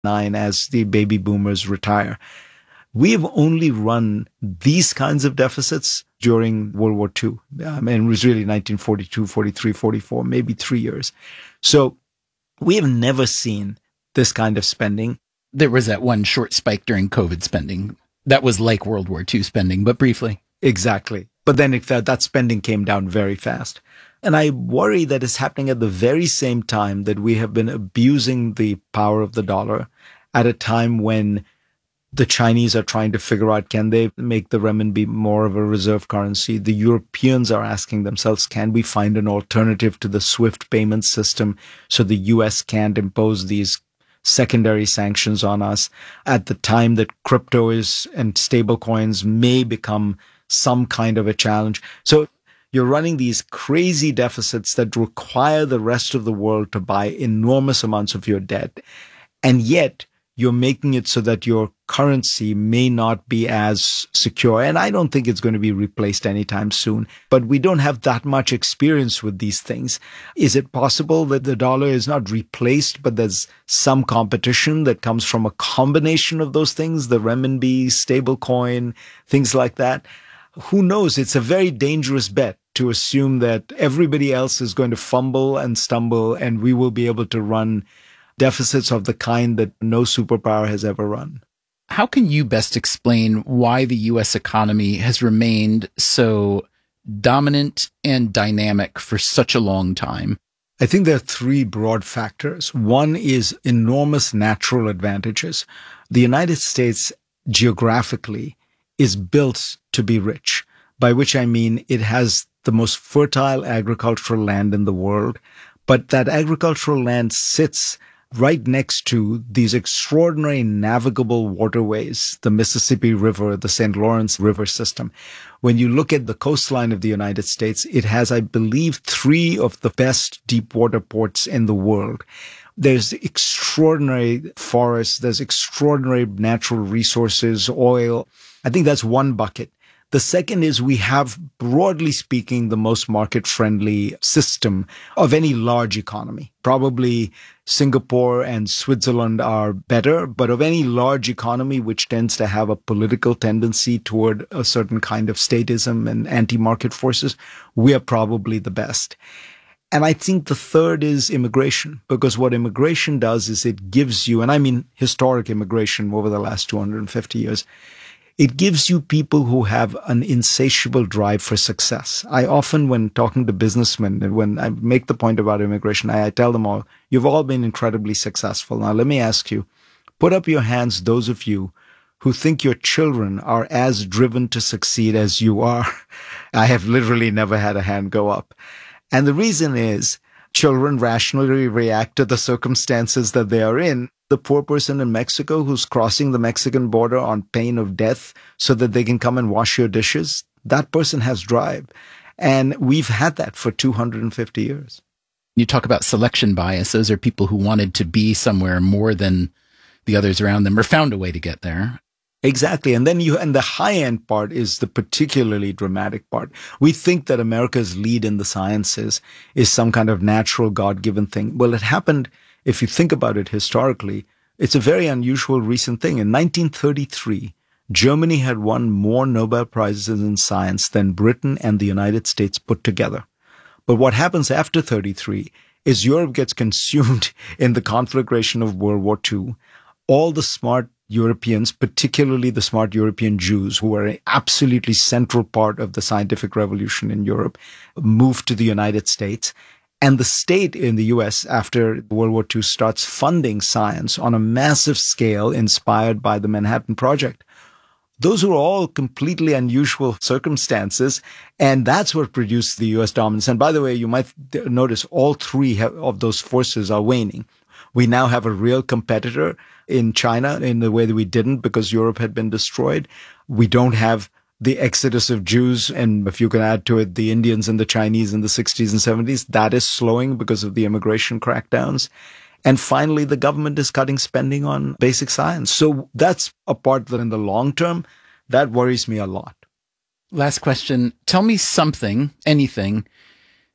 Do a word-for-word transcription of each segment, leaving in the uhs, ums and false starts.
nine as the baby boomers retire. We've only run these kinds of deficits during World War Two. I mean, it was really nineteen forty-two, forty-three, forty-four, maybe three years. So we have never seen this kind of spending. There was that one short spike during COVID spending. That was like World War Two spending, but briefly. Exactly. But then it, that, that spending came down very fast. And I worry that it's happening at the very same time that we have been abusing the power of the dollar at a time when the Chinese are trying to figure out, can they make the renminbi more of a reserve currency? The Europeans are asking themselves, can we find an alternative to the SWIFT payment system so the U S can't impose these secondary sanctions on us at the time that crypto is and stable coins may become some kind of a challenge. So you're running these crazy deficits that require the rest of the world to buy enormous amounts of your debt. And yet you're making it so that your currency may not be as secure. And I don't think it's going to be replaced anytime soon. But we don't have that much experience with these things. Is it possible that the dollar is not replaced, but there's some competition that comes from a combination of those things, the renminbi, stablecoin, things like that? Who knows? It's a very dangerous bet to assume that everybody else is going to fumble and stumble and we will be able to run deficits of the kind that no superpower has ever run. How can you best explain why the U S economy has remained so dominant and dynamic for such a long time? I think there are three broad factors. One is enormous natural advantages. The United States geographically is built to be rich, by which I mean it has the most fertile agricultural land in the world, but that agricultural land sits right next to these extraordinary navigable waterways, the Mississippi River, the Saint Lawrence River system. When you look at the coastline of the United States, it has, I believe, three of the best deep water ports in the world. There's extraordinary forests, there's extraordinary natural resources, oil. I think that's one bucket. The second is we have, broadly speaking, the most market-friendly system of any large economy. Probably Singapore and Switzerland are better, but of any large economy which tends to have a political tendency toward a certain kind of statism and anti-market forces, we are probably the best. And I think the third is immigration, because what immigration does is it gives you, and I mean historic immigration over the last two hundred fifty years, it gives you people who have an insatiable drive for success. I often, when talking to businessmen, when I make the point about immigration, I, I tell them all, you've all been incredibly successful. Now, let me ask you, put up your hands, those of you who think your children are as driven to succeed as you are. I have literally never had a hand go up. And the reason is children rationally react to the circumstances that they are in. The poor person in Mexico who's crossing the Mexican border on pain of death so that they can come and wash your dishes, that person has drive. And we've had that for two hundred fifty years. You talk about selection bias. Those are people who wanted to be somewhere more than the others around them or found a way to get there. Exactly. And then you, and the high end part is the particularly dramatic part. We think that America's lead in the sciences is some kind of natural God-given thing. Well, it happened, if you think about it historically, it's a very unusual recent thing. In nineteen thirty-three, Germany had won more Nobel Prizes in science than Britain and the United States put together. But what happens after thirty-three is Europe gets consumed in the conflagration of World War Two. All the smart Europeans, particularly the smart European Jews, who were an absolutely central part of the scientific revolution in Europe, moved to the United States. And the state in the U S, after World War Two, starts funding science on a massive scale inspired by the Manhattan Project. Those are all completely unusual circumstances, and that's what produced the U S dominance. And by the way, you might notice all three of those forces are waning. We now have a real competitor in China in the way that we didn't because Europe had been destroyed. We don't have the exodus of Jews, and if you can add to it the Indians and the Chinese in the sixties and seventies, that is slowing because of the immigration crackdowns. And finally, the government is cutting spending on basic science. So that's a part that in the long term, that worries me a lot. Last question. Tell me something, anything,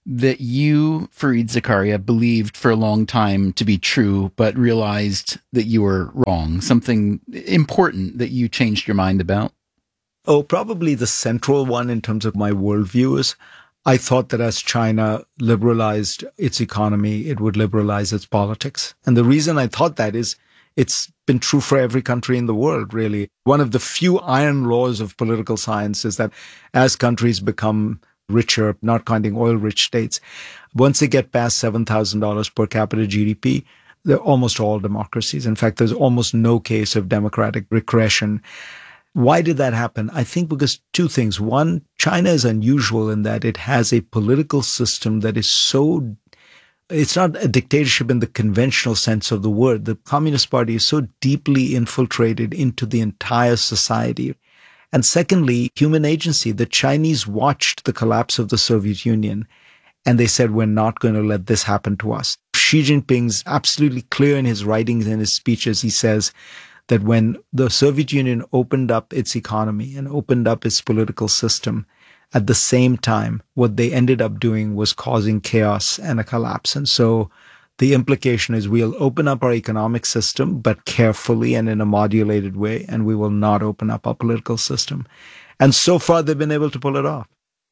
that you, Fareed Zakaria, believed for a long time to be true, but realized that you were wrong? Something important that you changed your mind about? Oh, probably the central one in terms of my worldview is I thought that as China liberalized its economy, it would liberalize its politics. And the reason I thought that is it's been true for every country in the world, really. One of the few iron laws of political science is that as countries become richer, not counting oil-rich states, once they get past seven thousand dollars per capita G D P, they're almost all democracies. In fact, there's almost no case of democratic regression. Why did that happen? I think because two things. One, China is unusual in that it has a political system that is so, it's not a dictatorship in the conventional sense of the word. The Communist Party is so deeply infiltrated into the entire society. And secondly, human agency. The Chinese watched the collapse of the Soviet Union and they said, we're not going to let this happen to us. Xi Jinping's absolutely clear in his writings and his speeches. He says that when the Soviet Union opened up its economy and opened up its political system, at the same time, what they ended up doing was causing chaos and a collapse. And so the implication is we'll open up our economic system, but carefully and in a modulated way, and we will not open up our political system. And so far, they've been able to pull it off.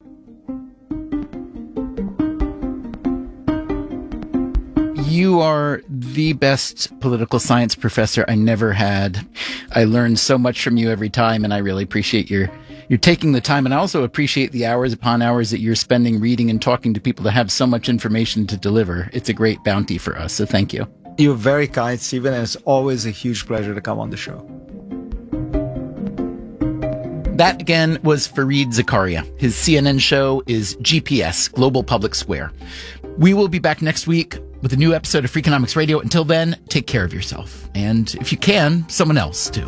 You are the best political science professor I never had. I learn so much from you every time, and I really appreciate your You're taking the time, and I also appreciate the hours upon hours that you're spending reading and talking to people that have so much information to deliver. It's a great bounty for us, so thank you. You're very kind, Stephen, and it's always a huge pleasure to come on the show. That, again, was Fareed Zakaria. His C N N show is G P S, Global Public Square. We will be back next week with a new episode of Freakonomics Radio. Until then, take care of yourself. And if you can, someone else, too.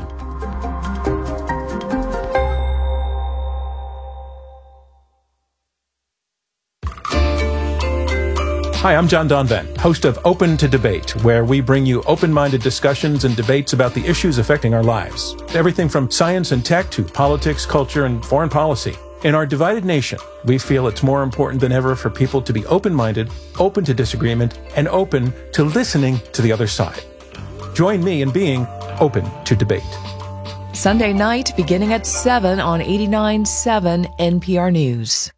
Hi, I'm John Donvan, host of Open to Debate, where we bring you open-minded discussions and debates about the issues affecting our lives. Everything from science and tech to politics, culture, and foreign policy. In our divided nation, we feel it's more important than ever for people to be open-minded, open to disagreement, and open to listening to the other side. Join me in being open to debate. Sunday night, beginning at seven on eighty-nine point seven N P R News.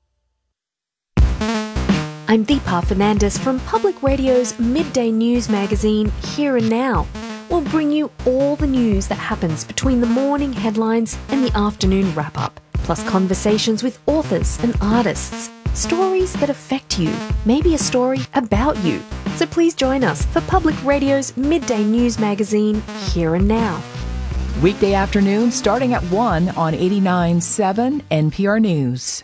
I'm Deepa Fernandez from Public Radio's midday news magazine, Here and Now. We'll bring you all the news that happens between the morning headlines and the afternoon wrap-up, plus conversations with authors and artists, stories that affect you, maybe a story about you. So please join us for Public Radio's midday news magazine, Here and Now. Weekday afternoon starting at one on eighty-nine point seven N P R News.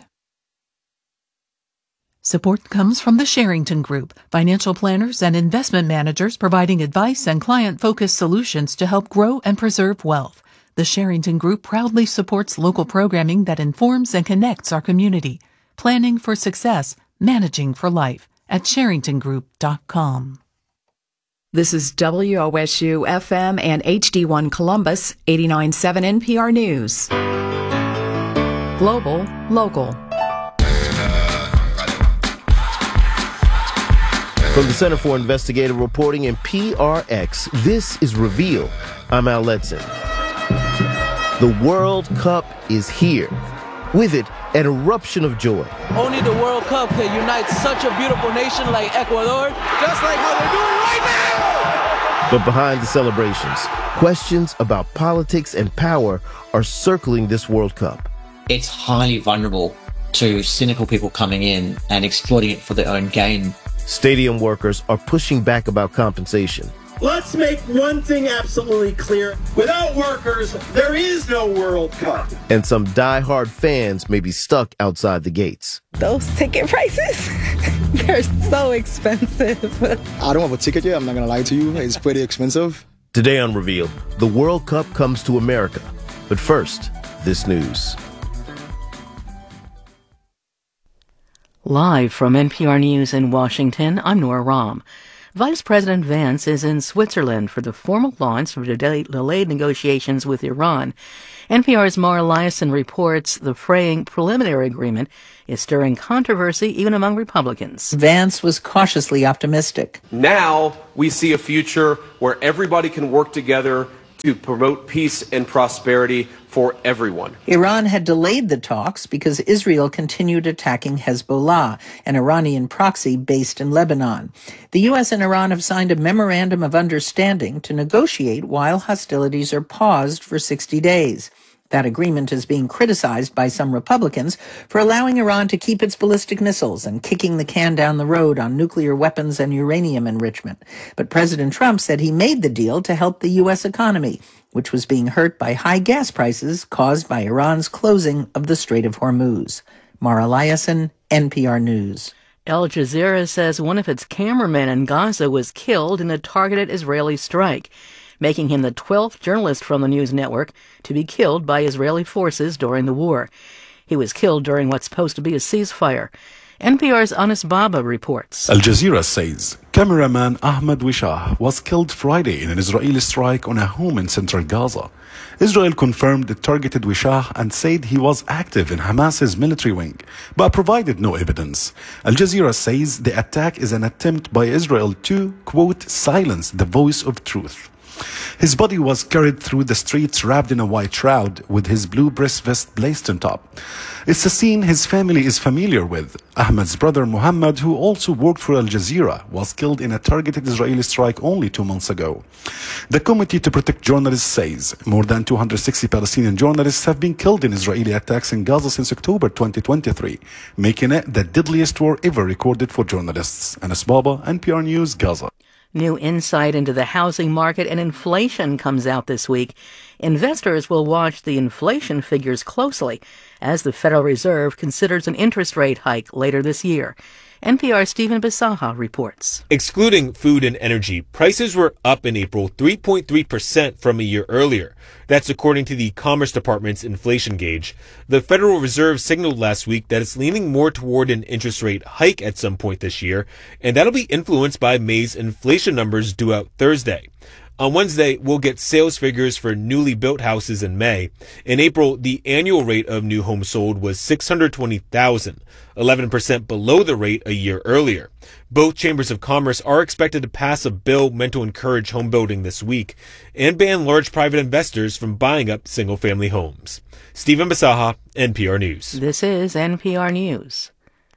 Support comes from the Sherrington Group, financial planners and investment managers providing advice and client-focused solutions to help grow and preserve wealth. The Sherrington Group proudly supports local programming that informs and connects our community. Planning for success, managing for life at sherrington group dot com. This is W O S U F M and H D one Columbus, eighty-nine point seven N P R News. Global, local. From the Center for Investigative Reporting and P R X, this is Reveal. I'm Al Letson. The World Cup is here. With it, an eruption of joy. Only the World Cup can unite such a beautiful nation like Ecuador, just like how they're doing right now! But behind the celebrations, questions about politics and power are circling this World Cup. It's highly vulnerable to cynical people coming in and exploiting it for their own gain. Stadium workers are pushing back about compensation. Let's make one thing absolutely clear. Without workers, there is no World Cup. And some die-hard fans may be stuck outside the gates. Those ticket prices, they're so expensive. I don't have a ticket yet. I'm not going to lie to you. It's pretty expensive. Today on Reveal, the World Cup comes to America. But first, this news. Live from N P R News in Washington, I'm Nora Rahm. Vice President Vance is in Switzerland for the formal launch of delayed negotiations with Iran. N P R's Mara Liasson reports the fraying preliminary agreement is stirring controversy even among Republicans. Vance was cautiously optimistic. Now we see a future where everybody can work together to promote peace and prosperity for everyone. Iran had delayed the talks because Israel continued attacking Hezbollah, an Iranian proxy based in Lebanon. The U S and Iran have signed a memorandum of understanding to negotiate while hostilities are paused for sixty days. That agreement is being criticized by some Republicans for allowing Iran to keep its ballistic missiles and kicking the can down the road on nuclear weapons and uranium enrichment. But President Trump said he made the deal to help the U S economy, which was being hurt by high gas prices caused by Iran's closing of the Strait of Hormuz. Mara Liasson, N P R News. Al Jazeera says one of its cameramen in Gaza was killed in a targeted Israeli strike, making him the twelfth journalist from the news network to be killed by Israeli forces during the war. He was killed during what's supposed to be a ceasefire. N P R's Anas Baba reports. Al Jazeera says cameraman Ahmed Wishah was killed Friday in an Israeli strike on a home in central Gaza. Israel confirmed it targeted Wishah and said he was active in Hamas's military wing, but provided no evidence. Al Jazeera says the attack is an attempt by Israel to, quote, silence the voice of truth. His body was carried through the streets wrapped in a white shroud with his blue breast vest blazed on top. It's a scene his family is familiar with. Ahmed's brother Muhammad, who also worked for Al Jazeera, was killed in a targeted Israeli strike only two months ago. The Committee to Protect Journalists says more than two hundred sixty Palestinian journalists have been killed in Israeli attacks in Gaza since October twenty twenty-three, making it the deadliest war ever recorded for journalists. Anas Baba, N P R News, Gaza. New insight into the housing market and inflation comes out this week. Investors will watch the inflation figures closely as the Federal Reserve considers an interest rate hike later this year. N P R's Stephen Bisaha reports. Excluding food and energy, prices were up in April three point three percent from a year earlier. That's according to the Commerce Department's inflation gauge. The Federal Reserve signaled last week that it's leaning more toward an interest rate hike at some point this year, and that'll be influenced by May's inflation numbers due out Thursday. On Wednesday, we'll get sales figures for newly built houses in May. In April, the annual rate of new homes sold was six hundred twenty thousand, eleven percent below the rate a year earlier. Both chambers of commerce are expected to pass a bill meant to encourage home building this week and ban large private investors from buying up single-family homes. Stephen Bisaha, N P R News. This is N P R News.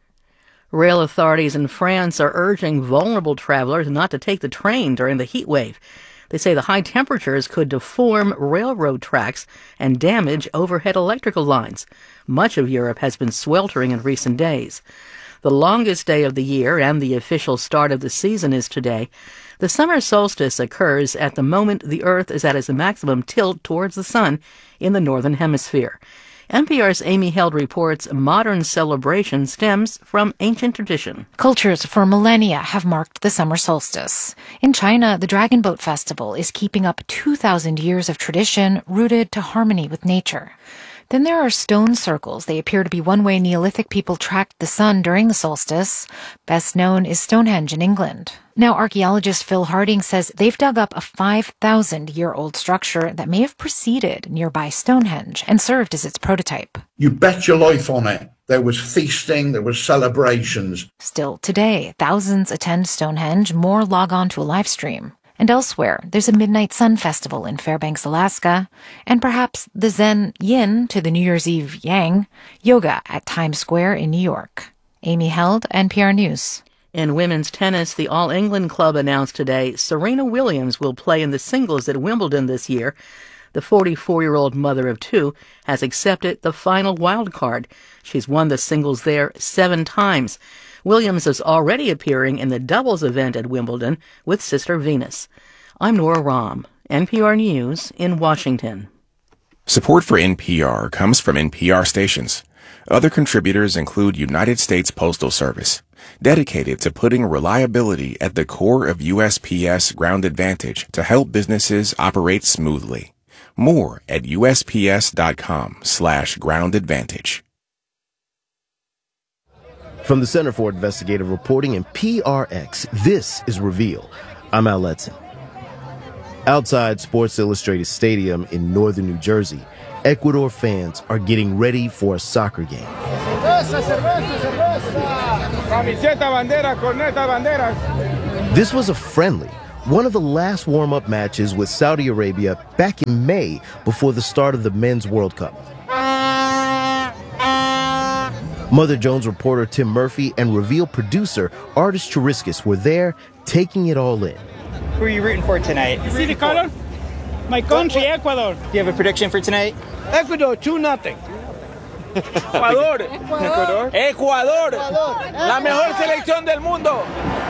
Rail authorities in France are urging vulnerable travelers not to take the train during the heat wave. They say the high temperatures could deform railroad tracks and damage overhead electrical lines. Much of Europe has been sweltering in recent days. The longest day of the year and the official start of the season is today. The summer solstice occurs at the moment the Earth is at its maximum tilt towards the sun in the northern hemisphere. N P R's Amy Held reports modern celebration stems from ancient tradition. Cultures for millennia have marked the summer solstice. In China, the Dragon Boat Festival is keeping up two thousand years of tradition rooted to harmony with nature. Then there are stone circles. They appear to be one way Neolithic people tracked the sun during the solstice. Best known is Stonehenge in England. Now, archaeologist Phil Harding says they've dug up a five thousand year old structure that may have preceded nearby Stonehenge and served as its prototype. You bet your life on it. There was feasting, there was celebrations. Still today, thousands attend Stonehenge, more log on to a live stream. And elsewhere, there's a Midnight Sun Festival in Fairbanks, Alaska, and perhaps the Zen Yin to the New Year's Eve Yang, yoga at Times Square in New York. Amy Held, N P R News. In women's tennis, the All England club announced today Serena Williams will play in the singles at Wimbledon this year. The forty-four-year-old mother of two has accepted the final wild card. She's won the singles there seven times. Williams is already appearing in the doubles event at Wimbledon with sister Venus. I'm Nora Rahm, N P R News in Washington. Support for N P R comes from N P R stations. Other contributors include United States Postal Service, dedicated to putting reliability at the core of U S P S Ground Advantage to help businesses operate smoothly. More at U S P S dot com slash ground advantage. From the Center for Investigative Reporting and P R X, this is Reveal. I'm Al Letson. Outside Sports Illustrated Stadium in northern New Jersey, Ecuador fans are getting ready for a soccer game. Cerveza, cerveza, cerveza. Camiseta, bandera, corneta, banderas. This was a friendly, one of the last warm-up matches with Saudi Arabia back in May before the start of the Men's World Cup. Mother Jones reporter Tim Murphy and Reveal producer Artis Chiriskis were there taking it all in. Who are you rooting for tonight? You see the color? My country, Ecuador. Do you have a prediction for tonight? Ecuador, two nothing. Ecuador. Ecuador. Ecuador. La mejor selección del mundo.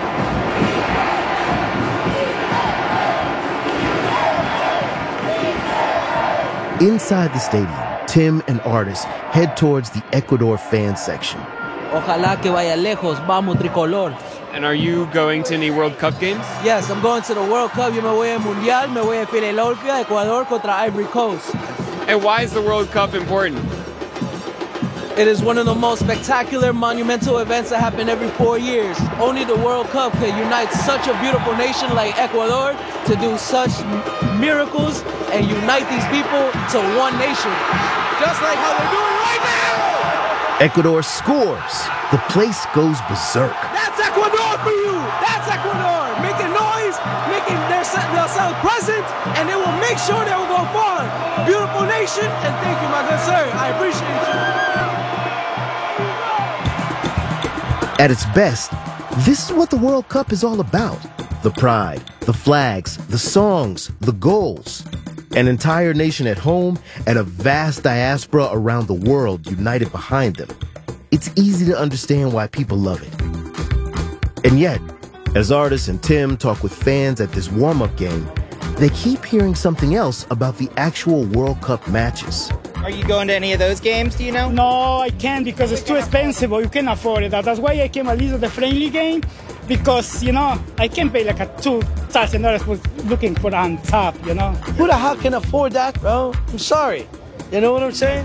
Inside the stadium, Tim and Artis head towards the Ecuador fan section. Ojalá que vaya lejos, vamos tricolor. And are you going to any World Cup games? Yes, I'm going to the World Cup. Yo me voy al Mundial, me voy a Philadelphia, Ecuador contra Ivory Coast. And why is the World Cup important? It is one of the most spectacular, monumental events that happen every four years. Only the World Cup can unite such a beautiful nation like Ecuador to do such miracles and unite these people to one nation. Just like how they're doing right now! Ecuador scores. The place goes berserk. That's Ecuador for you! That's Ecuador! Making noise, making their, themselves present, and they will make sure they will go far. Beautiful nation, and thank you, my good sir. I appreciate you. At its best, this is what the World Cup is all about. The pride, the flags, the songs, the goals. An entire nation at home and a vast diaspora around the world united behind them. It's easy to understand why people love it. And yet, as Artis and Tim talk with fans at this warm-up game, they keep hearing something else about the actual World Cup matches. Are you going to any of those games, do you know? No, I can't because it's too expensive. You can't afford it. That's why I came at least at the friendly game because, you know, I can't pay like a two thousand dollars was looking for on top, you know. Who the hell can afford that, bro? I'm sorry. You know what I'm saying?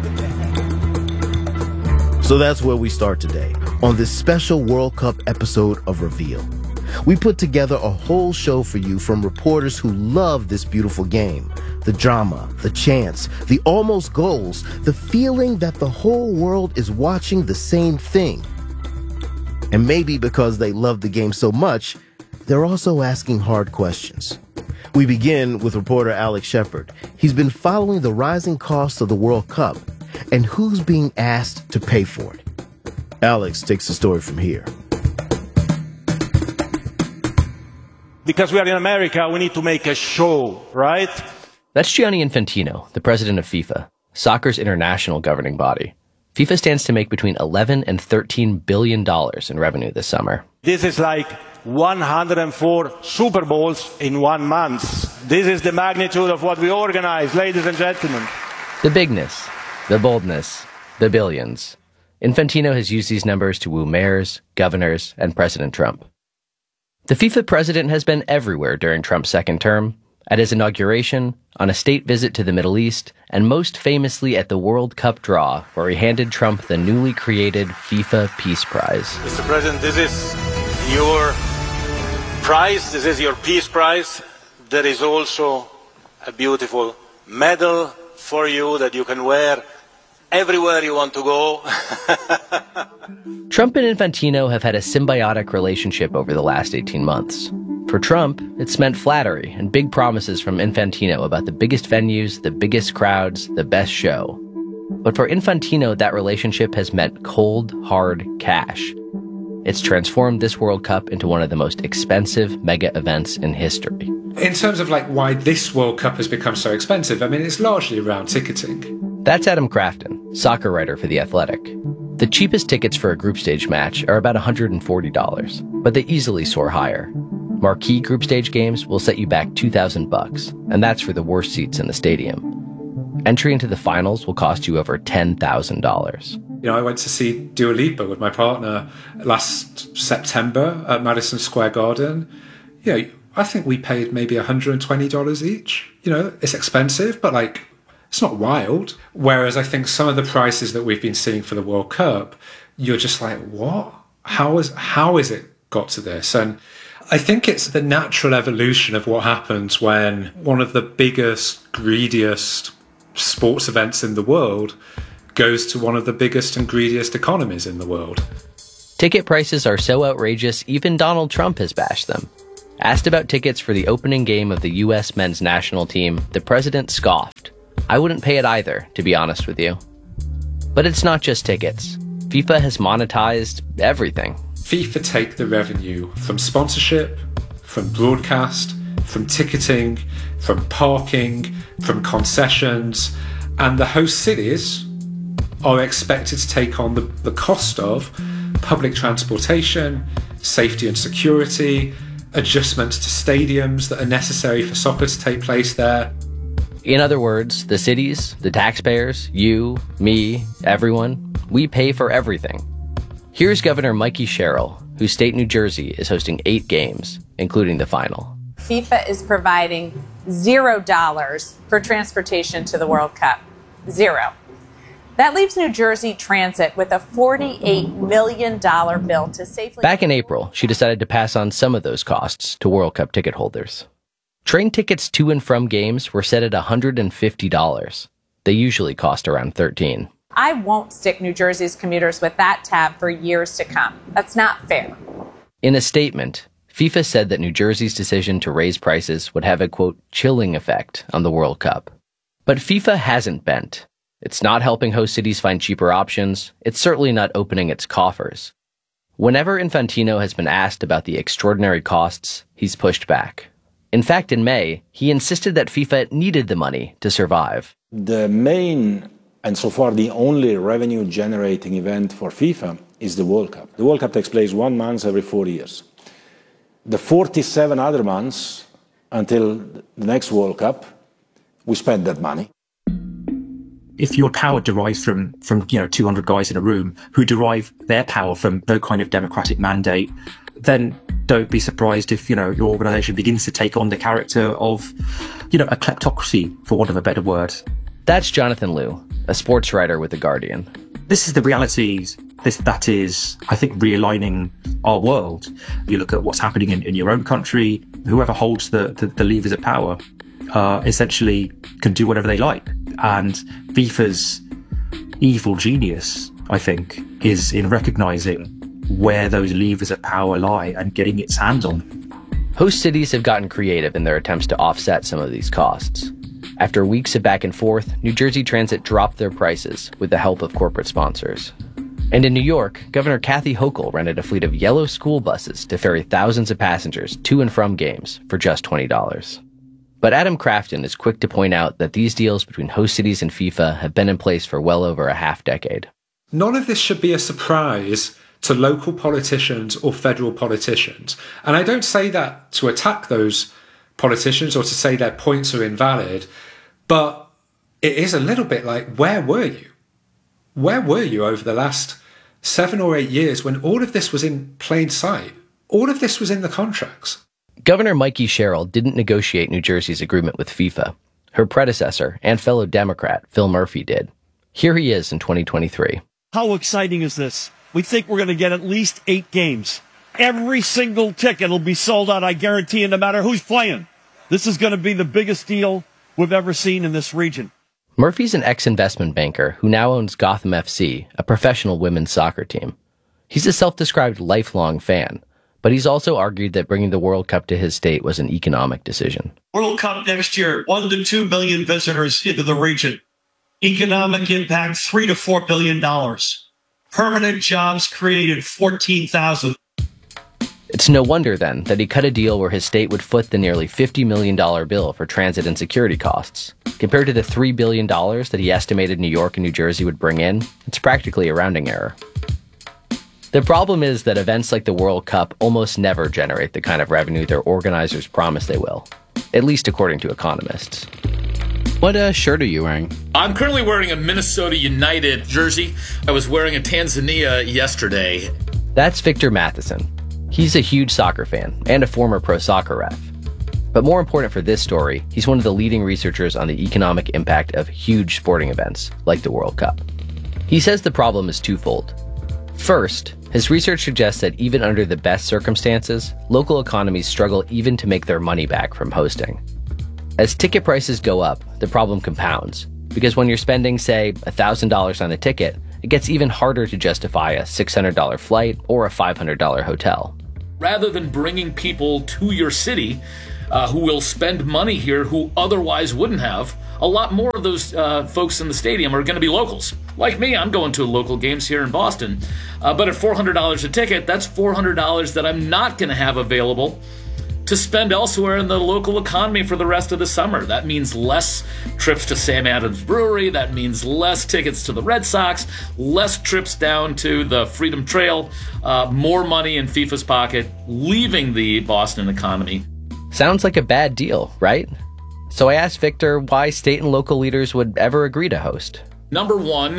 So that's where we start today, on this special World Cup episode of Reveal. We put together a whole show for you from reporters who love this beautiful game. The drama, the chants, the almost goals, the feeling that the whole world is watching the same thing. And maybe because they love the game so much, they're also asking hard questions. We begin with reporter Alex Shepard. He's been following the rising cost of the World Cup and who's being asked to pay for it. Alex takes the story from here. Because we are in America, we need to make a show, right? That's Gianni Infantino, the president of FIFA, soccer's international governing body. FIFA stands to make between eleven and thirteen billion dollars in revenue this summer. This is like one hundred four Super Bowls in one month. This is the magnitude of what we organize, ladies and gentlemen. The bigness, the boldness, the billions. Infantino has used these numbers to woo mayors, governors, and President Trump. The FIFA president has been everywhere during Trump's second term, at his inauguration, on a state visit to the Middle East, and most famously at the World Cup draw, where he handed Trump the newly created FIFA Peace Prize. Mister President, this is your prize. This is your Peace Prize. There is also a beautiful medal for you that you can wear everywhere you want to go. Trump and Infantino have had a symbiotic relationship over the last eighteen months. For Trump, it's meant flattery and big promises from Infantino about the biggest venues, the biggest crowds, the best show. But for Infantino, that relationship has meant cold, hard cash. It's transformed this World Cup into one of the most expensive mega events in history. In terms of like why this World Cup has become so expensive, I mean, it's largely around ticketing. That's Adam Crafton, soccer writer for The Athletic. The cheapest tickets for a group stage match are about one hundred forty dollars, but they easily soar higher. Marquee group stage games will set you back two thousand bucks, and that's for the worst seats in the stadium. Entry into the finals will cost you over ten thousand dollars. You know, I went to see Dua Lipa with my partner last September at Madison Square Garden. You know, I think we paid maybe one hundred twenty dollars each. You know, it's expensive, but like, it's not wild. Whereas I think some of the prices that we've been seeing for the World Cup, you're just like, what? how is how is it got to this? And I think it's the natural evolution of what happens when one of the biggest, greediest sports events in the world goes to one of the biggest and greediest economies in the world. Ticket prices are so outrageous, even Donald Trump has bashed them. Asked about tickets for the opening game of the U S men's national team, the president scoffed. I wouldn't pay it either, to be honest with you. But it's not just tickets. FIFA has monetized everything. FIFA take the revenue from sponsorship, from broadcast, from ticketing, from parking, from concessions, and the host cities are expected to take on the, the cost of public transportation, safety and security, adjustments to stadiums that are necessary for soccer to take place there. In other words, the cities, the taxpayers, you, me, everyone, we pay for everything. Here's Governor Mikey Sherrill, whose state New Jersey is hosting eight games, including the final. FIFA is providing zero dollars for transportation to the World Cup. Zero. That leaves New Jersey Transit with a forty-eight million dollars bill to safely... Back in April, she decided to pass on some of those costs to World Cup ticket holders. Train tickets to and from games were set at one hundred fifty dollars. They usually cost around thirteen dollars. I won't stick New Jersey's commuters with that tab for years to come. That's not fair. In a statement, FIFA said that New Jersey's decision to raise prices would have a, quote, chilling effect on the World Cup. But FIFA hasn't bent. It's not helping host cities find cheaper options. It's certainly not opening its coffers. Whenever Infantino has been asked about the extraordinary costs, he's pushed back. In fact, in May, he insisted that FIFA needed the money to survive. The main, and so far the only revenue-generating event for FIFA is the World Cup. The World Cup takes place one month every four years. The forty-seven other months, until the next World Cup, we spend that money. If your power derives from, from you know, two hundred guys in a room who derive their power from no kind of democratic mandate, then don't be surprised if, you know, your organization begins to take on the character of, you know, a kleptocracy, for want of a better word. That's Jonathan Liu, a sports writer with The Guardian. This is the realities this, that is, I think, realigning our world. You look at what's happening in, in your own country, whoever holds the, the, the levers of power uh, essentially can do whatever they like. And FIFA's evil genius, I think, is in recognizing where those levers of power lie and getting its hands on them. Host cities have gotten creative in their attempts to offset some of these costs. After weeks of back and forth, New Jersey Transit dropped their prices with the help of corporate sponsors. And in New York, Governor Kathy Hochul rented a fleet of yellow school buses to ferry thousands of passengers to and from games for just twenty dollars. But Adam Crafton is quick to point out that these deals between host cities and FIFA have been in place for well over a half decade. None of this should be a surprise to local politicians or federal politicians. And I don't say that to attack those politicians or to say their points are invalid, but it is a little bit like, where were you? Where were you over the last seven or eight years when all of this was in plain sight? All of this was in the contracts. Governor Mikey Sherrill didn't negotiate New Jersey's agreement with FIFA. Her predecessor and fellow Democrat, Phil Murphy, did. Here he is in twenty twenty-three. How exciting is this? We think we're going to get at least eight games. Every single ticket will be sold out, I guarantee you, no matter who's playing. This is going to be the biggest deal we've ever seen in this region. Murphy's an ex-investment banker who now owns Gotham F C, a professional women's soccer team. He's a self-described lifelong fan, but he's also argued that bringing the World Cup to his state was an economic decision. World Cup next year, one to two million visitors into the region. Economic impact, three to four billion dollars. Permanent jobs created, fourteen thousand. It's no wonder, then, that he cut a deal where his state would foot the nearly fifty million dollars bill for transit and security costs. Compared to the three billion dollars that he estimated New York and New Jersey would bring in, it's practically a rounding error. The problem is that events like the World Cup almost never generate the kind of revenue their organizers promise they will, at least according to economists. What uh, shirt are you wearing? I'm currently wearing a Minnesota United jersey. I was wearing a Tanzania yesterday. That's Victor Matheson. He's a huge soccer fan and a former pro soccer ref. But more important for this story, he's one of the leading researchers on the economic impact of huge sporting events like the World Cup. He says the problem is twofold. First, his research suggests that even under the best circumstances, local economies struggle even to make their money back from hosting. As ticket prices go up, the problem compounds, because when you're spending, say, one thousand dollars on a ticket, it gets even harder to justify a six hundred dollars flight or a five hundred dollars hotel. Rather than bringing people to your city uh, who will spend money here who otherwise wouldn't have, a lot more of those uh, folks in the stadium are going to be locals. Like me, I'm going to local games here in Boston. Uh, but at four hundred dollars a ticket, that's four hundred dollars that I'm not going to have available to spend elsewhere in the local economy for the rest of the summer. That means less trips to Sam Adams Brewery. That means less tickets to the Red Sox, less trips down to the Freedom Trail, uh, more money in FIFA's pocket, leaving the Boston economy. Sounds like a bad deal, right? So I asked Victor why state and local leaders would ever agree to host. Number one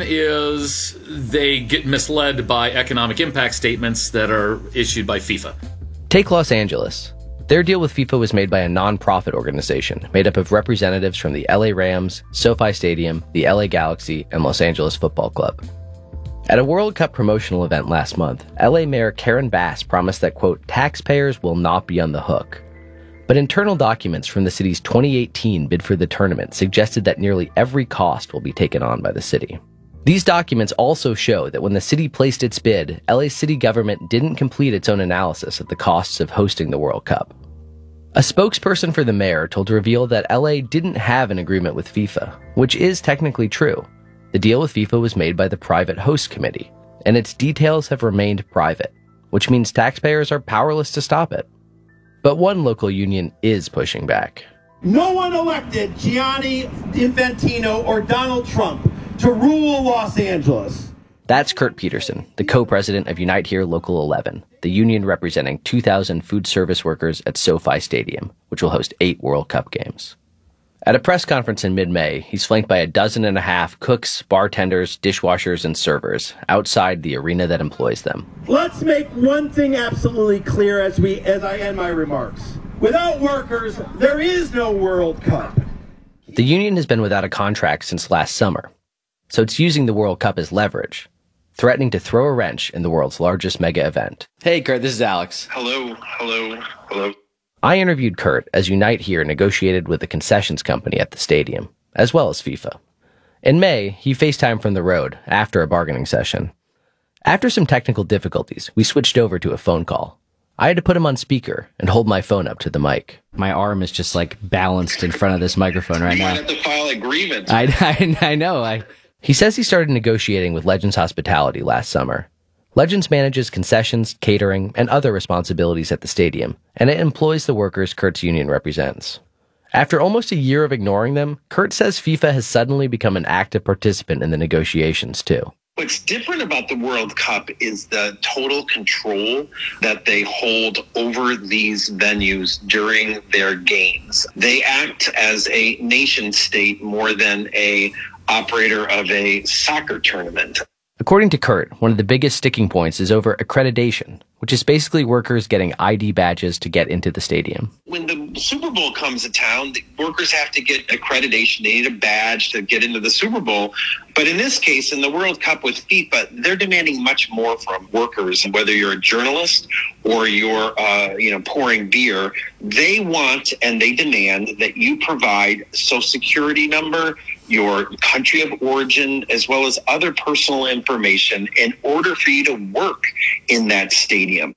is they get misled by economic impact statements that are issued by FIFA. Take Los Angeles. Their deal with FIFA was made by a non-profit organization made up of representatives from the L A Rams, SoFi Stadium, the L A Galaxy, and Los Angeles Football Club. At a World Cup promotional event last month, L A Mayor Karen Bass promised that, quote, taxpayers will not be on the hook. But internal documents from the city's twenty eighteen bid for the tournament suggested that nearly every cost will be taken on by the city. These documents also show that when the city placed its bid, L A's city government didn't complete its own analysis of the costs of hosting the World Cup. A spokesperson for the mayor told Reveal that L A didn't have an agreement with FIFA, which is technically true. The deal with FIFA was made by the private host committee, and its details have remained private, which means taxpayers are powerless to stop it. But one local union is pushing back. No one elected Gianni Infantino or Donald Trump to rule Los Angeles. That's Kurt Peterson, the co-president of Unite Here Local eleven, the union representing two thousand food service workers at SoFi Stadium, which will host eight World Cup games. At a press conference in mid-May, he's flanked by a dozen and a half cooks, bartenders, dishwashers, and servers outside the arena that employs them. Let's make one thing absolutely clear as we as I end my remarks. Without workers, there is no World Cup. The union has been without a contract since last summer, so it's using the World Cup as leverage, threatening to throw a wrench in the world's largest mega event. Hey, Kurt, this is Alex. Hello, hello, hello. I interviewed Kurt as Unite Here negotiated with the concessions company at the stadium, as well as FIFA. In May, he FaceTimed from the road after a bargaining session. After some technical difficulties, we switched over to a phone call. I had to put him on speaker and hold my phone up to the mic. My arm is just like balanced in front of this microphone right you now. You might have to file a grievance. I, I, I know. I. He says he started negotiating with Legends Hospitality last summer. Legends manages concessions, catering, and other responsibilities at the stadium, and it employs the workers Kurt's union represents. After almost a year of ignoring them, Kurt says FIFA has suddenly become an active participant in the negotiations, too. What's different about the World Cup is the total control that they hold over these venues during their games. They act as a nation state more than a operator of a soccer tournament. According to Kurt, one of the biggest sticking points is over accreditation, which is basically workers getting I D badges to get into the stadium. When the Super Bowl comes to town, the workers have to get accreditation. They need a badge to get into the Super Bowl. But in this case, in the World Cup with FIFA, they're demanding much more from workers. Whether you're a journalist or you're, uh, you know, pouring beer, they want and they demand that you provide Social Security number, your country of origin, as well as other personal information in order for you to work in that stadium.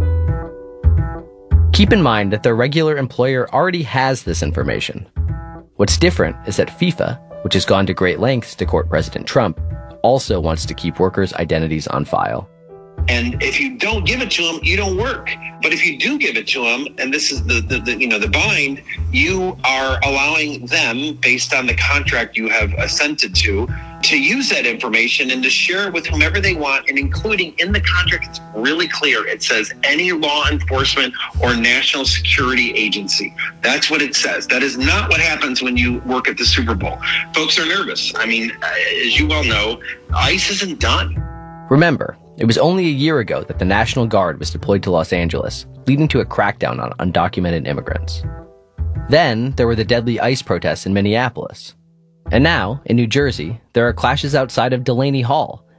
Keep in mind that their regular employer already has this information. What's different is that FIFA, which has gone to great lengths to court President Trump, also wants to keep workers' identities on file. And if you don't give it to them, you don't work. But if you do give it to them, and this is the, the, the you know the bind, you are allowing them, based on the contract you have assented to, to use that information and to share it with whomever they want, and including in the contract, it's really clear. It says any law enforcement or national security agency. That's what it says. That is not what happens when you work at the Super Bowl. Folks are nervous. I mean, as you well know, ICE isn't done. Remember, it was only a year ago that the National Guard was deployed to Los Angeles, leading to a crackdown on undocumented immigrants. Then, there were the deadly ICE protests in Minneapolis. And now, in New Jersey, there are clashes outside of Delaney Hall,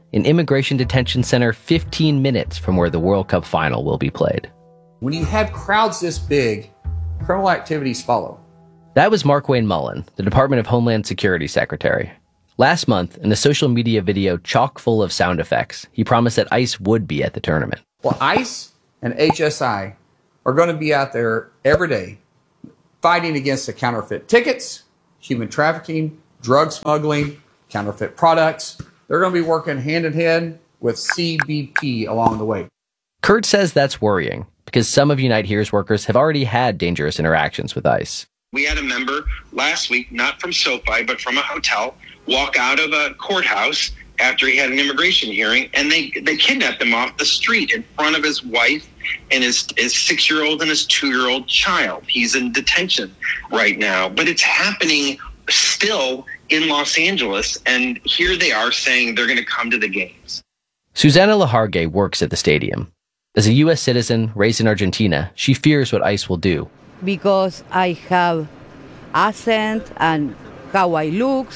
an immigration detention center fifteen minutes from where the World Cup final will be played. When you have crowds this big, criminal activities follow. That was Markwayne Mullin, the Department of Homeland Security Secretary. Last month, in a social media video chock full of sound effects, he promised that ICE would be at the tournament. Well, ICE and H S I are going to be out there every day fighting against the counterfeit tickets, human trafficking, drug smuggling, counterfeit products. They're going to be working hand in hand with C B P along the way. Kurt says that's worrying because some of Unite Here's workers have already had dangerous interactions with ICE. We had a member last week, not from SoFi, but from a hotel, walk out of a courthouse after he had an immigration hearing, and they, they kidnapped him off the street in front of his wife and his, his six-year-old and his two-year-old child. He's in detention right now, but it's happening still in Los Angeles, and here they are saying they're going to come to the games. Susana Lajargue works at the stadium. As a U S citizen raised in Argentina, she fears what ICE will do. Because I have accent and how I look,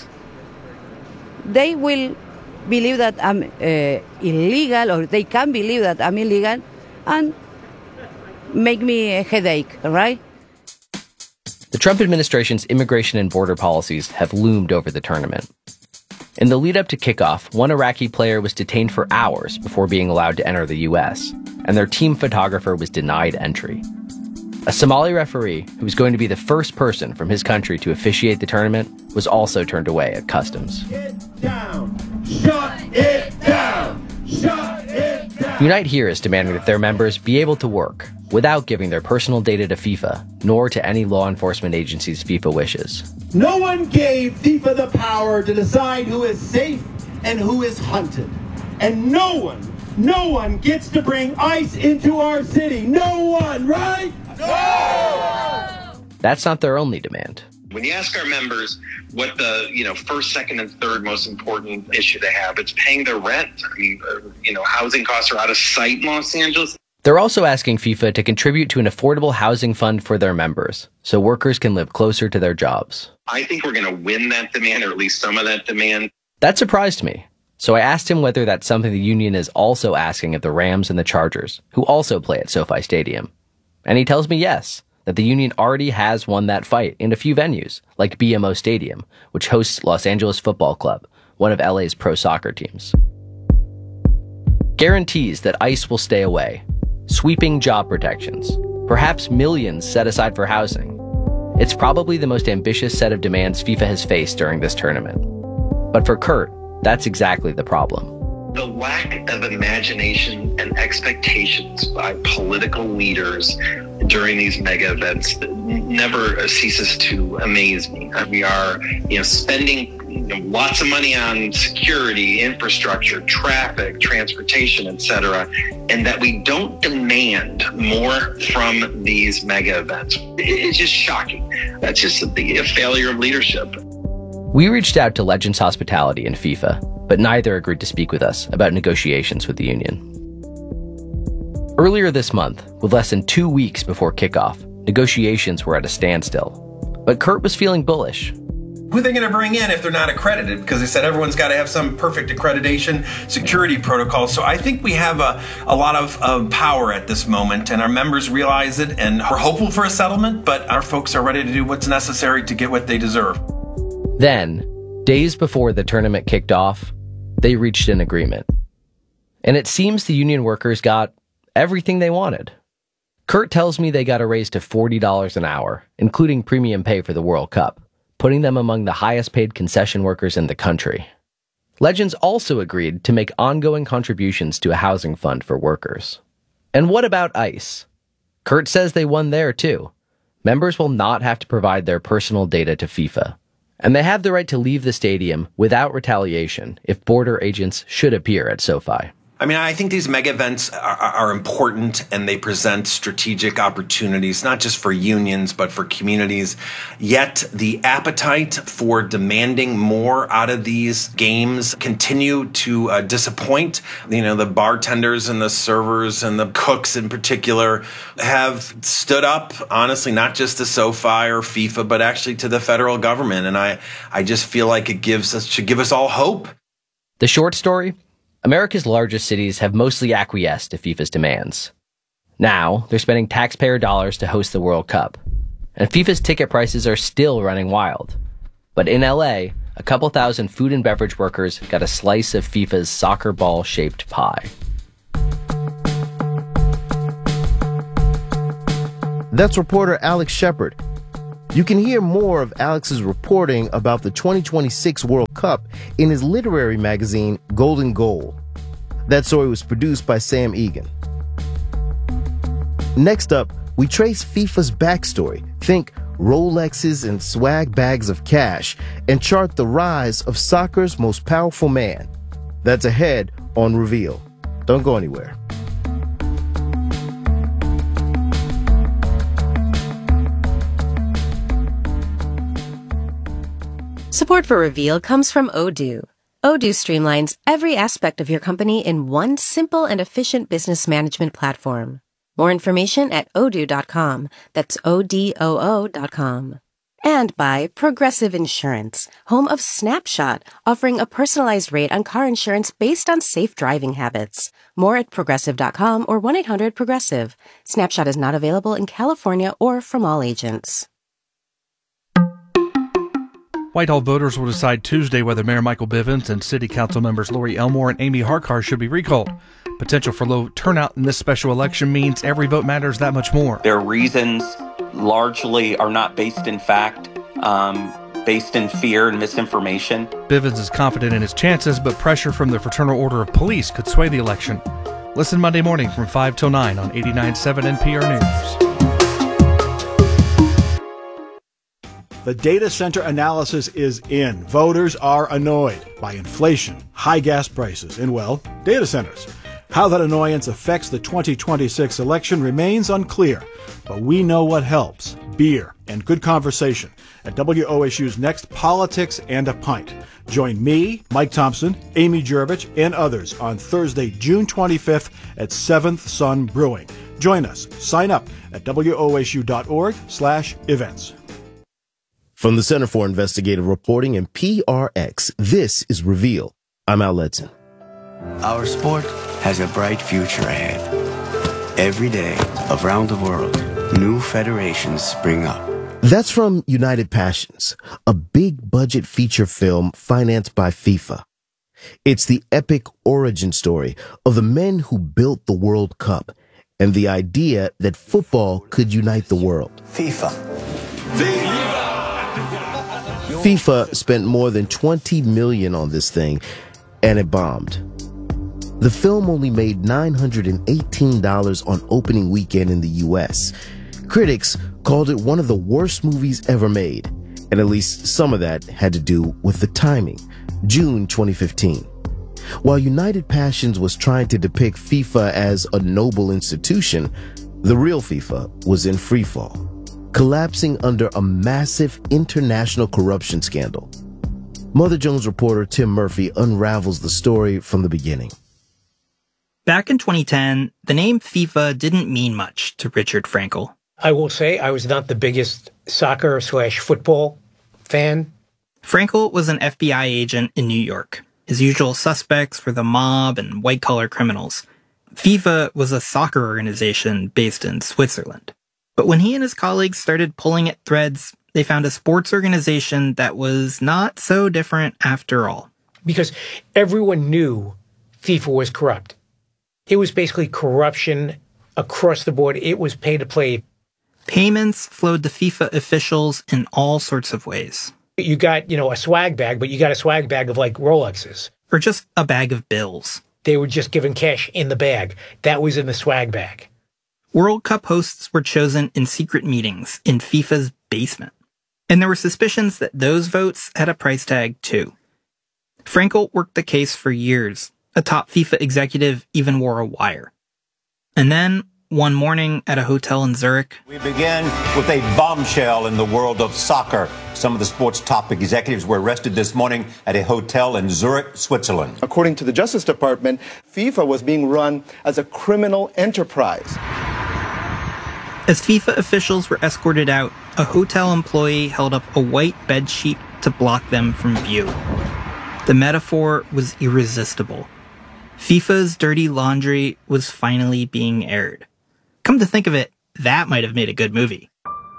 they will believe that I'm uh, illegal, or they can believe that I'm illegal, and make me a headache, right? The Trump administration's immigration and border policies have loomed over the tournament. In the lead-up to kickoff, one Iraqi player was detained for hours before being allowed to enter the U S, and their team photographer was denied entry. A Somali referee, who was going to be the first person from his country to officiate the tournament, was also turned away at customs. Get down! Shut it down! Shut it down! Unite Here is demanding that their members be able to work without giving their personal data to FIFA, nor to any law enforcement agencies FIFA wishes. No one gave FIFA the power to decide who is safe and who is hunted. And no one, no one gets to bring ICE into our city. No one, right? No! That's not their only demand. When you ask our members what the, you know, first, second, and third most important issue they have, it's paying their rent. I mean, you know, housing costs are out of sight in Los Angeles. They're also asking FIFA to contribute to an affordable housing fund for their members, so workers can live closer to their jobs. I think we're going to win that demand, or at least some of that demand. That surprised me, so I asked him whether that's something the union is also asking of the Rams and the Chargers, who also play at SoFi Stadium. And he tells me yes, that the union already has won that fight in a few venues, like B M O Stadium, which hosts Los Angeles Football Club, one of L A's pro soccer teams. Guarantees that ICE will stay away. Sweeping job protections. Perhaps millions set aside for housing. It's probably the most ambitious set of demands FIFA has faced during this tournament. But for Kurt, that's exactly the problem. The lack of imagination and expectations by political leaders during these mega events never ceases to amaze me. We are, you know, spending you know, lots of money on security, infrastructure, traffic, transportation, et cetera, and that we don't demand more from these mega events. It's just shocking. That's just a, a failure of leadership. We reached out to Legends Hospitality and FIFA, but neither agreed to speak with us about negotiations with the union. Earlier this month, with less than two weeks before kickoff, negotiations were at a standstill. But Kurt was feeling bullish. Who are they going to bring in if they're not accredited? Because they said everyone's got to have some perfect accreditation security protocol. So I think we have a, a lot of, of power at this moment, and our members realize it, and we're hopeful for a settlement, but our folks are ready to do what's necessary to get what they deserve. Then, days before the tournament kicked off, they reached an agreement. And it seems the union workers got everything they wanted. Kurt tells me they got a raise to forty dollars an hour, including premium pay for the World Cup, putting them among the highest paid concession workers in the country. Legends also agreed to make ongoing contributions to a housing fund for workers. And what about ICE? Kurt says they won there too. Members will not have to provide their personal data to FIFA. And they have the right to leave the stadium without retaliation if border agents should appear at SoFi. I mean, I think these mega events are, are important, and they present strategic opportunities, not just for unions, but for communities. Yet the appetite for demanding more out of these games continue to uh, disappoint. You know, the bartenders and the servers and the cooks in particular have stood up, honestly, not just to SoFi or FIFA, but actually to the federal government. And I, I just feel like it gives us, should give us all hope. The short story? America's largest cities have mostly acquiesced to FIFA's demands. Now, they're spending taxpayer dollars to host the World Cup. And FIFA's ticket prices are still running wild. But in L A, a couple thousand food and beverage workers got a slice of FIFA's soccer ball-shaped pie. That's reporter Alex Shepard. You can hear more of Alex's reporting about the twenty twenty-six World Cup in his literary magazine, Golden Goal. That story was produced by Sam Egan. Next up, we trace FIFA's backstory, think Rolexes and swag bags of cash, and chart the rise of soccer's most powerful man. That's ahead on Reveal. Don't go anywhere. Support for Reveal comes from Odoo. Odoo streamlines every aspect of your company in one simple and efficient business management platform. More information at odoo dot com. That's O D O O dot com. And by Progressive Insurance, home of Snapshot, offering a personalized rate on car insurance based on safe driving habits. More at progressive dot com or one eight hundred progressive. Snapshot is not available in California or from all agents. Whitehall voters will decide Tuesday whether Mayor Michael Bivens and City Council members Lori Elmore and Amy Harkar should be recalled. Potential for low turnout in this special election means every vote matters that much more. Their reasons largely are not based in fact, um, based in fear and misinformation. Bivens is confident in his chances, but pressure from the Fraternal Order of Police could sway the election. Listen Monday morning from five till nine on eighty-nine point seven N P R News. The data center analysis is in. Voters are annoyed by inflation, high gas prices, and, well, data centers. How that annoyance affects the twenty twenty-six election remains unclear, but we know what helps: beer and good conversation at W O S U's next Politics and a Pint. Join me, Mike Thompson, Amy Jervich, and others on Thursday, June twenty-fifth at seventh Sun Brewing. Join us. Sign up at W O S U dot org slash events. From the Center for Investigative Reporting and P R X, this is Reveal. I'm Al Letson. Our sport has a bright future ahead. Every day, around the world, new federations spring up. That's from United Passions, a big-budget feature film financed by FIFA. It's the epic origin story of the men who built the World Cup and the idea that football could unite the world. FIFA. FIFA! FIFA spent more than twenty million dollars on this thing, and it bombed. The film only made nine hundred eighteen dollars on opening weekend in the U S. Critics called it one of the worst movies ever made, and at least some of that had to do with the timing. June twenty fifteen. While United Passions was trying to depict FIFA as a noble institution, the real FIFA was in freefall, collapsing under a massive international corruption scandal. Mother Jones reporter Tim Murphy unravels the story from the beginning. Back in twenty ten, the name FIFA didn't mean much to Richard Frankel. I will say I was not the biggest soccer slash football fan. Frankel was an F B I agent in New York. His usual suspects were the mob and white-collar criminals. FIFA was a soccer organization based in Switzerland. But when he and his colleagues started pulling at threads, they found a sports organization that was not so different after all. Because everyone knew FIFA was corrupt. It was basically corruption across the board. It was pay to play. Payments flowed to FIFA officials in all sorts of ways. You got, you know, a swag bag, but you got a swag bag of like Rolexes. Or just a bag of bills. They were just given cash in the bag. That was in the swag bag. World Cup hosts were chosen in secret meetings in FIFA's basement. And there were suspicions that those votes had a price tag too. Frankel worked the case for years. A top FIFA executive even wore a wire. And then, one morning at a hotel in Zurich, we begin with a bombshell in the world of soccer. Some of the sport's top executives were arrested this morning at a hotel in Zurich, Switzerland. According to the Justice Department, FIFA was being run as a criminal enterprise. As FIFA officials were escorted out, a hotel employee held up a white bedsheet to block them from view. The metaphor was irresistible. FIFA's dirty laundry was finally being aired. Come to think of it, that might have made a good movie.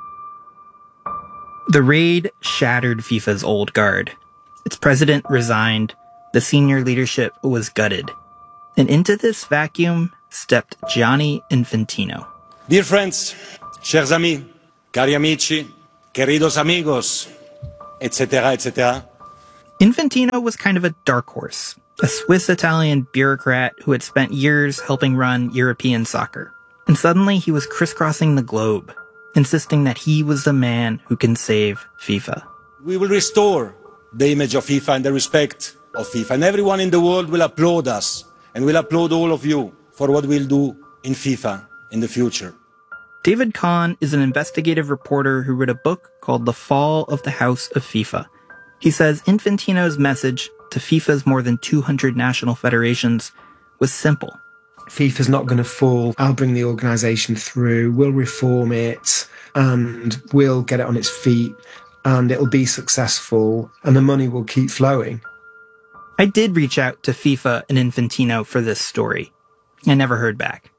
The raid shattered FIFA's old guard. Its president resigned. The senior leadership was gutted. And into this vacuum stepped Gianni Infantino. Dear friends, chers amis, cari amici, queridos amigos, et cetera, et cetera. Infantino was kind of a dark horse, a Swiss-Italian bureaucrat who had spent years helping run European soccer. And suddenly he was crisscrossing the globe, insisting that he was the man who can save FIFA. We will restore the image of FIFA and the respect of FIFA, and everyone in the world will applaud us, and will applaud all of you for what we'll do in FIFA in the future. David Kahn is an investigative reporter who wrote a book called The Fall of the House of FIFA. He says Infantino's message to FIFA's more than two hundred national federations was simple. FIFA's not going to fall. I'll bring the organisation through. We'll reform it and we'll get it on its feet and it'll be successful and the money will keep flowing. I did reach out to FIFA and Infantino for this story. I never heard back.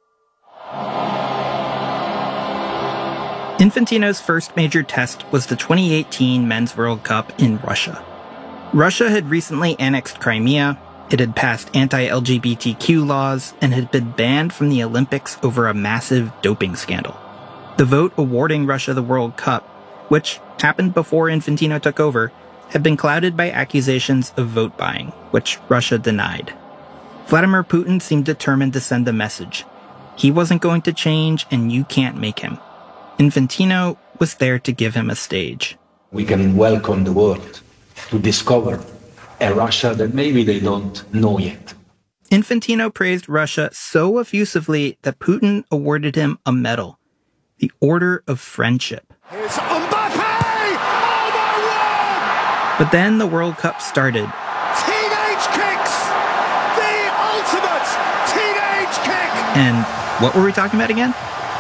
Infantino's first major test was the twenty eighteen Men's World Cup in Russia. Russia had recently annexed Crimea, it had passed anti-L G B T Q laws, and had been banned from the Olympics over a massive doping scandal. The vote awarding Russia the World Cup, which happened before Infantino took over, had been clouded by accusations of vote buying, which Russia denied. Vladimir Putin seemed determined to send a message. He wasn't going to change, and you can't make him. Infantino was there to give him a stage. We can welcome the world to discover a Russia that maybe they don't know yet. Infantino praised Russia so effusively that Putin awarded him a medal, the Order of Friendship. It's Mbappe! Oh my word! But then the World Cup started. Teenage kicks! The ultimate teenage kick! And what were we talking about again?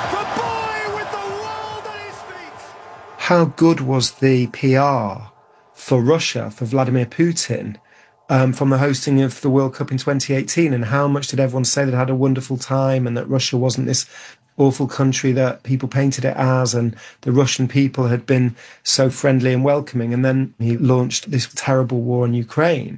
How good was the P R for Russia, for Vladimir Putin, um, from the hosting of the World Cup in twenty eighteen? And how much did everyone say they had a wonderful time and that Russia wasn't this awful country that people painted it as, and the Russian people had been so friendly and welcoming? And then he launched this terrible war in Ukraine.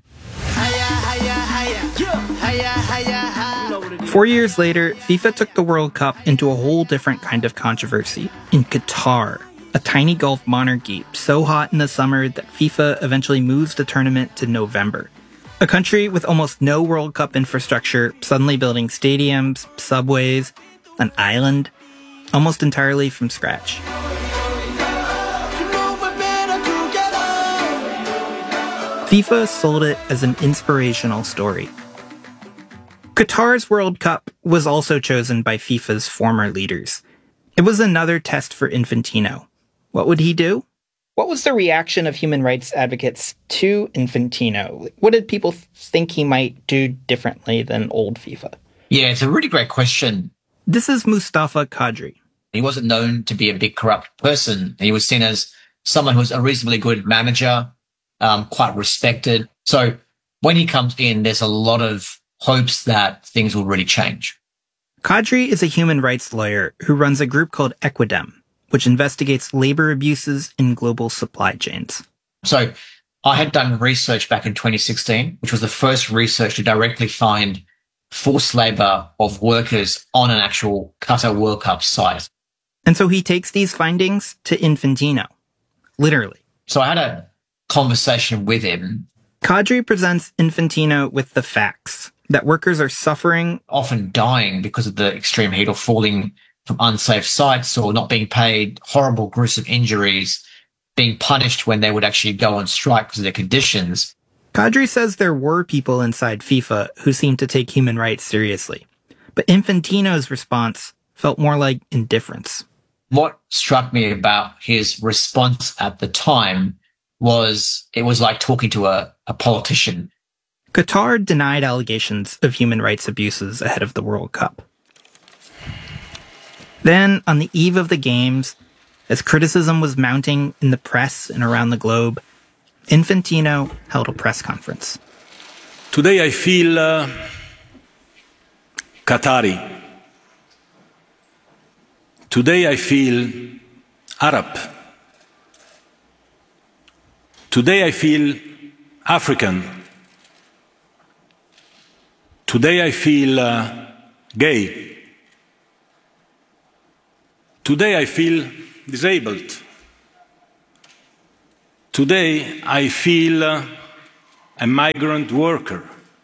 Four years later, FIFA took the World Cup into a whole different kind of controversy in Qatar, a tiny Gulf monarchy so hot in the summer that FIFA eventually moves the tournament to November. A country with almost no World Cup infrastructure suddenly building stadiums, subways, an island, almost entirely from scratch. FIFA sold it as an inspirational story. Qatar's World Cup was also chosen by FIFA's former leaders. It was another test for Infantino. What would he do? What was the reaction of human rights advocates to Infantino? What did people think he might do differently than old FIFA? Yeah, it's a really great question. This is Mustafa Kadri. He wasn't known to be a big corrupt person. He was seen as someone who was a reasonably good manager, um, quite respected. So when he comes in, there's a lot of hopes that things will really change. Kadri is a human rights lawyer who runs a group called Equidem, which investigates labor abuses in global supply chains. So I had done research back in twenty sixteen, which was the first research to directly find forced labor of workers on an actual Qatar World Cup site. And so he takes these findings to Infantino, literally. So I had a conversation with him. Kadri presents Infantino with the facts that workers are suffering, often dying because of the extreme heat or falling from unsafe sites or not being paid, horrible, gruesome injuries, being punished when they would actually go on strike because of their conditions. Kadri says there were people inside FIFA who seemed to take human rights seriously, but Infantino's response felt more like indifference. What struck me about his response at the time was it was like talking to a, a politician. Qatar denied allegations of human rights abuses ahead of the World Cup. Then, on the eve of the Games, as criticism was mounting in the press and around the globe, Infantino held a press conference. Today I feel uh, Qatari. Today I feel Arab. Today I feel African. Today I feel uh, gay. Today I feel disabled. Today I feel uh, a migrant worker.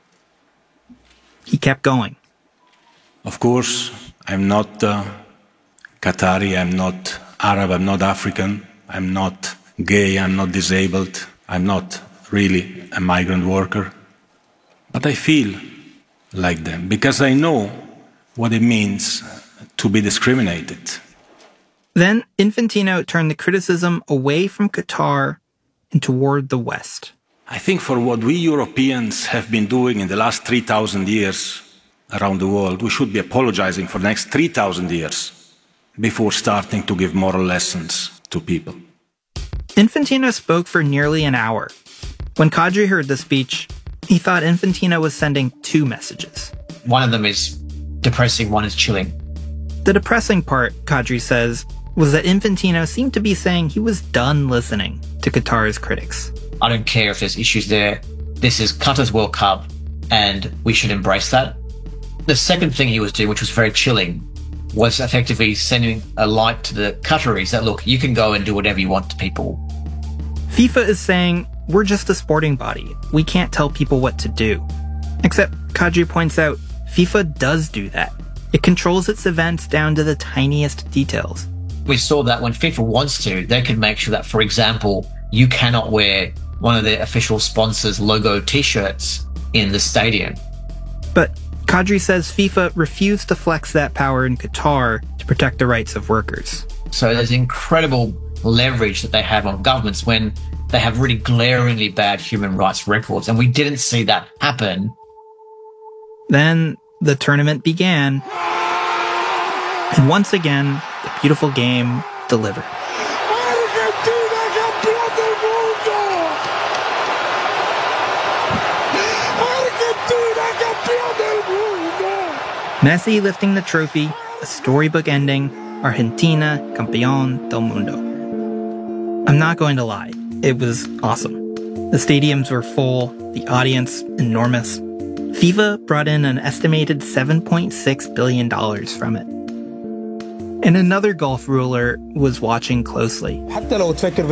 He kept going. Of course, I'm not uh, Qatari, I'm not Arab, I'm not African, I'm not gay, I'm not disabled, I'm not really a migrant worker. But I feel like them because I know what it means to be discriminated. Then Infantino turned the criticism away from Qatar and toward the West. I think for what we Europeans have been doing in the last three thousand years around the world, we should be apologizing for the next three thousand years before starting to give moral lessons to people. Infantino spoke for nearly an hour. When Kadri heard the speech, he thought Infantino was sending two messages. One of them is depressing, one is chilling. The depressing part, Kadri says, was that Infantino seemed to be saying he was done listening to Qatar's critics. I don't care if there's issues there. This is Qatar's World Cup, and we should embrace that. The second thing he was doing, which was very chilling, was effectively sending a light to the Qataris that, look, you can go and do whatever you want to people. FIFA is saying, we're just a sporting body. We can't tell people what to do. Except, Kadri points out, FIFA does do that. It controls its events down to the tiniest details. We saw that when FIFA wants to, they can make sure that, for example, you cannot wear one of their official sponsors' logo t-shirts in the stadium. But Kadri says FIFA refused to flex that power in Qatar to protect the rights of workers. So there's incredible leverage that they have on governments when they have really glaringly bad human rights records, and we didn't see that happen. Then the tournament began, and once again, the beautiful game delivered. Messi lifting the trophy, a storybook ending, Argentina campeón del mundo. I'm not going to lie, it was awesome. The stadiums were full, the audience enormous. FIFA brought in an estimated seven point six billion dollars from it. And another golf ruler was watching closely. At the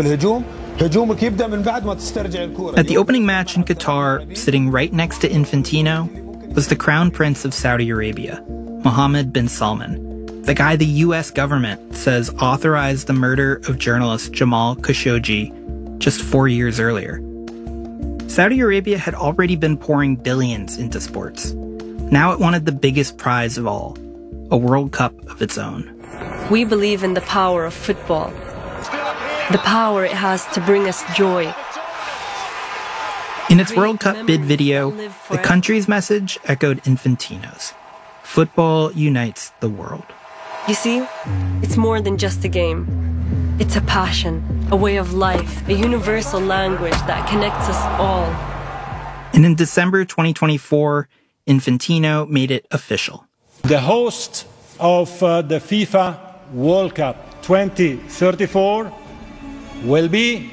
opening match in Qatar, sitting right next to Infantino, was the Crown Prince of Saudi Arabia, Mohammed bin Salman, the guy the U S government says authorized the murder of journalist Jamal Khashoggi just four years earlier. Saudi Arabia had already been pouring billions into sports. Now it wanted the biggest prize of all, a World Cup of its own. We believe in the power of football, the power it has to bring us joy. In its World Cup bid video, the country's message echoed Infantino's. Football unites the world. You see, it's more than just a game. It's a passion, a way of life, a universal language that connects us all. And in December twenty twenty-four, Infantino made it official. The host of uh, the FIFA World Cup twenty thirty-four will be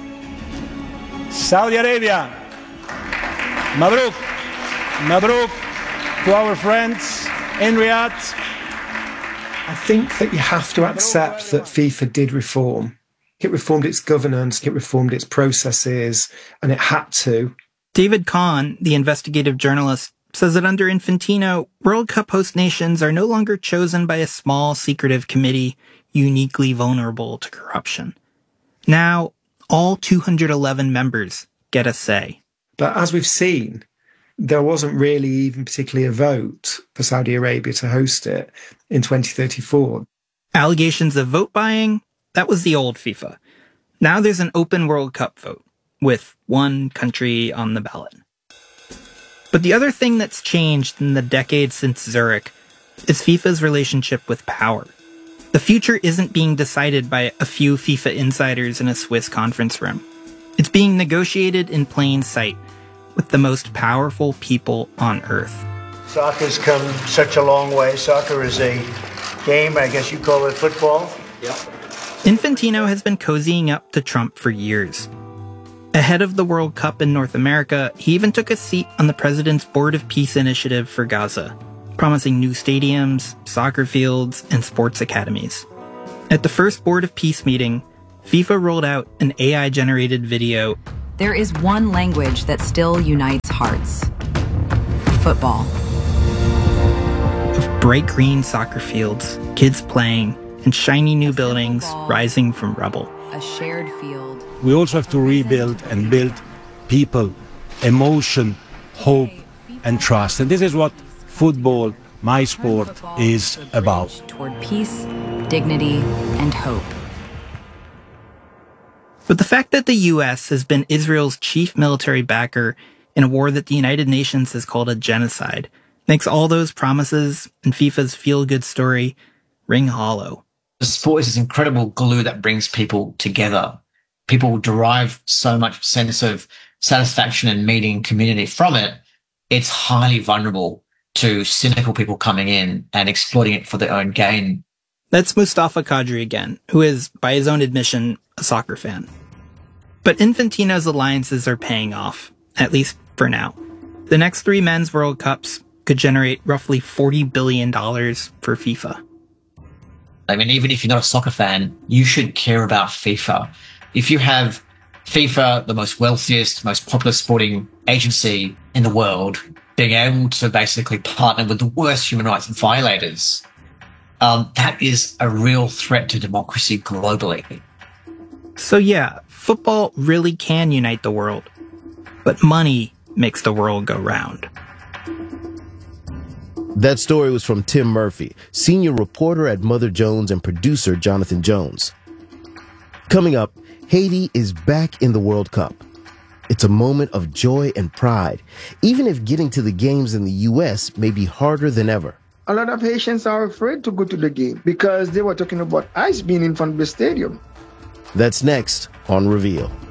Saudi Arabia. Mabruk. Mabruk to our friends in Riyadh. I think that you have to accept that FIFA did reform. It reformed its governance, it reformed its processes, and it had to. David Kahn, the investigative journalist, says that under Infantino, World Cup host nations are no longer chosen by a small, secretive committee uniquely vulnerable to corruption. Now, all two hundred eleven members get a say. But as we've seen, there wasn't really even particularly a vote for Saudi Arabia to host it in twenty thirty-four. Allegations of vote buying? That was the old FIFA. Now there's an open World Cup vote, with one country on the ballot. But the other thing that's changed in the decades since Zurich is FIFA's relationship with power. The future isn't being decided by a few FIFA insiders in a Swiss conference room. It's being negotiated in plain sight with the most powerful people on Earth. Soccer's come such a long way. Soccer is a game, I guess you call it football. Yep. Infantino has been cozying up to Trump for years. Ahead of the World Cup in North America, he even took a seat on the president's Board of Peace initiative for Gaza, promising new stadiums, soccer fields, and sports academies. At the first Board of Peace meeting, FIFA rolled out an A I-generated video. There is one language that still unites hearts. Football. Of bright green soccer fields, kids playing, and shiny new buildings rising from rubble. A shared field. We also have to rebuild and build people, emotion, hope, and trust. And this is what football, my sport, is about. Toward peace, dignity, and hope. But the fact that the U S has been Israel's chief military backer in a war that the United Nations has called a genocide makes all those promises and FIFA's feel-good story ring hollow. The sport is this incredible glue that brings people together. People derive so much sense of satisfaction and meeting community from it. It's highly vulnerable to cynical people coming in and exploiting it for their own gain. That's Mustafa Kadri again, who is, by his own admission, a soccer fan. But Infantino's alliances are paying off, at least for now. The next three men's World Cups could generate roughly forty billion dollars for FIFA. I mean, even if you're not a soccer fan, you should care about FIFA. If you have FIFA, the most wealthiest, most popular sporting agency in the world, being able to basically partner with the worst human rights violators, um, that is a real threat to democracy globally. So yeah, football really can unite the world. But money makes the world go round. That story was from Tim Murphy, senior reporter at Mother Jones and producer Jonathan Jones. Coming up, Haiti is back in the World Cup. It's a moment of joy and pride, even if getting to the games in the U S may be harder than ever. A lot of Haitians are afraid to go to the game because they were talking about ice being in front of the stadium. That's next on Reveal.